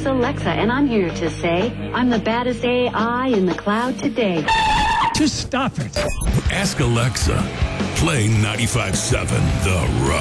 is Alexa, and I'm here to say I'm the baddest AI in the cloud today. Just stop it. Ask Alexa. Play 95.7 The Rock.